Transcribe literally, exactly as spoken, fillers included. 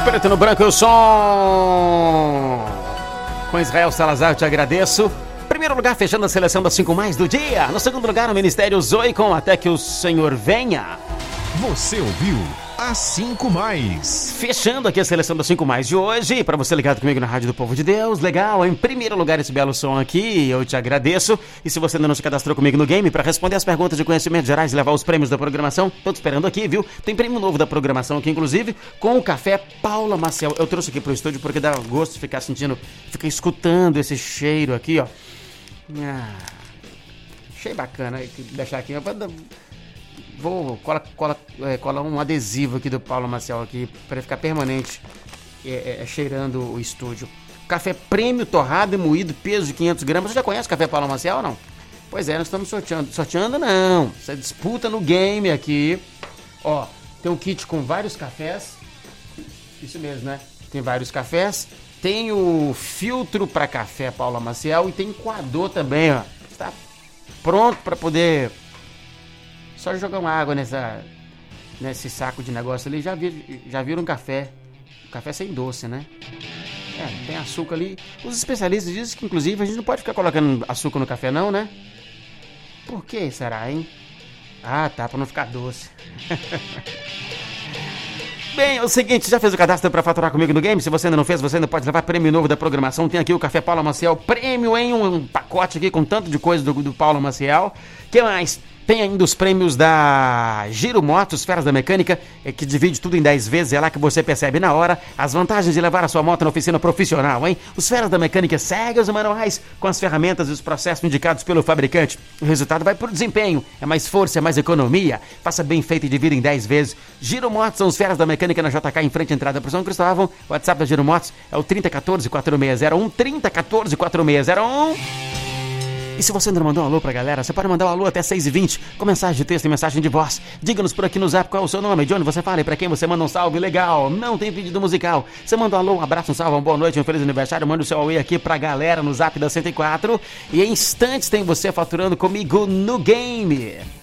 Preto no branco, o som com Israel Salazar, eu te agradeço. Primeiro lugar, fechando a seleção das cinco mais do dia. No segundo lugar, o Ministério Zoe com Até Que o Senhor Venha. Você ouviu as cinco mais. Fechando aqui a seleção das cinco mais de hoje. Para você ligado comigo na Rádio do Povo de Deus. Legal, em primeiro lugar esse belo som aqui, eu te agradeço. E se você ainda não se cadastrou comigo no game para responder as perguntas de conhecimentos gerais e levar os prêmios da programação, tô te esperando aqui, viu? Tem prêmio novo da programação aqui, inclusive, com o café Paula Maciel. Eu trouxe aqui pro estúdio porque dá gosto de ficar sentindo, ficar escutando esse cheiro aqui, ó. Ah, cheio bacana. Deixar aqui, ó. Vou colar cola, é, cola um adesivo aqui do Paulo Maciel aqui para ficar permanente é, é, cheirando o estúdio. Café prêmio torrado e moído, peso de quinhentos gramas. Você já conhece o café Paulo Maciel ou não? Pois é, nós estamos sorteando. Sorteando não, você disputa no game aqui. Ó, tem um kit com vários cafés. Isso mesmo, né? Tem vários cafés. Tem o filtro para café Paulo Maciel e tem coador também, ó. Está pronto para poder... Só jogar uma água nessa, nesse saco de negócio ali, já, vi, já viram um café. Café sem doce, né? É, tem açúcar ali. Os especialistas dizem que, inclusive, a gente não pode ficar colocando açúcar no café, não, né? Por que será, hein? Ah, tá, pra não ficar doce. Bem, é o seguinte, já fez o cadastro para faturar comigo no game? Se você ainda não fez, você ainda pode levar prêmio novo da programação. Tem aqui o Café Paulo Maciel, prêmio em um pacote aqui com tanto de coisa do, do Paulo Maciel. O que mais? Tem ainda os prêmios da Giro Motos, Feras da Mecânica, que divide tudo em dez vezes, é lá que você percebe na hora as vantagens de levar a sua moto na oficina profissional, hein? Os Feras da Mecânica seguem os manuais com as ferramentas e os processos indicados pelo fabricante. O resultado vai pro desempenho, é mais força, é mais economia. Faça bem feito e divida em dez vezes. Giro Motos são os Feras da Mecânica na J K, em frente à entrada para São Cristóvão. O WhatsApp da Giro Motos é o trinta, quatorze, quarenta e seis zero um, trinta, quatorze, quarenta e seis zero um. E se você ainda não mandou um alô pra galera, você pode mandar um alô até seis e vinte, com mensagem de texto e mensagem de voz. Diga-nos por aqui no zap qual é o seu nome, de onde você fala e pra quem você manda um salve legal. Não tem pedido musical. Você manda um alô, um abraço, um salve, uma boa noite, um feliz aniversário. Manda o seu alô aqui pra galera no zap da cento e quatro. E em instantes tem você faturando comigo no game.